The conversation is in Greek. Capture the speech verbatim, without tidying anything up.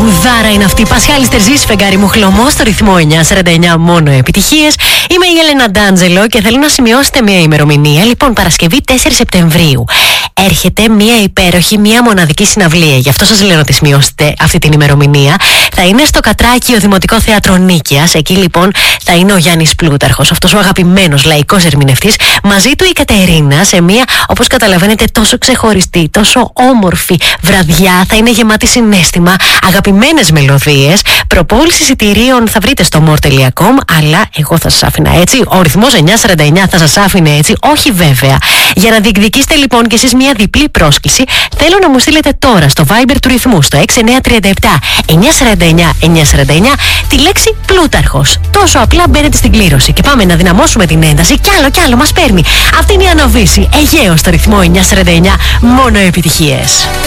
Τραγουδάρα είναι αυτή. Πασχάλης Τερζής, φεγγάρι μου χλωμό, στο ρυθμό εννιά σαράντα εννιά, μόνο επιτυχίες. Είμαι η Έλενα Ντάντζελο και θέλω να σημειώσετε μια ημερομηνία. Λοιπόν, Παρασκευή τέσσερις Σεπτεμβρίου. Έρχεται μια υπέροχη, μια μοναδική συναυλία. Γι' αυτό σας λέω να τη σημειώσετε αυτή την ημερομηνία. Θα είναι στο Κατράκιο Δημοτικό Θέατρο Νίκαιας. Εκεί λοιπόν θα είναι ο Γιάννης Πλούταρχος, αυτός ο αγαπημένος λαϊκός ερμηνευτής, μαζί του η Κατερίνα, σε μια, όπως καταλαβαίνετε, τόσο ξεχωριστή, τόσο όμορφη βραδιά. Θα είναι γεμάτη συναίσθημα, αγαπημένες μελωδίες. Προπόληση εισιτηρίων θα βρείτε στο more τελεία com, αλλά εγώ θα σας άφηνα έτσι. Ο ρυθμός εννιά σαράντα εννιά θα σας άφηνε έτσι, όχι βέβαια. Για να διεκδικήσετε λοιπόν κι εσείς μια διπλή πρόσκληση, θέλω να μου στείλετε τώρα στο Viber του ρυθμού, στο έξι εννιά τρία επτά εννιά σαράντα εννιά εννιά σαράντα εννιά, τη λέξη Πλούταρχος. Τόσο απλά μπαίνετε στην κλήρωση και πάμε να δυναμώσουμε την ένταση. Κι άλλο κι άλλο μας παίρνει. Αυτή είναι η Αναβίση, Αιγαίο στο ρυθμό εννιά σαράντα εννιά, μόνο επιτυχίες.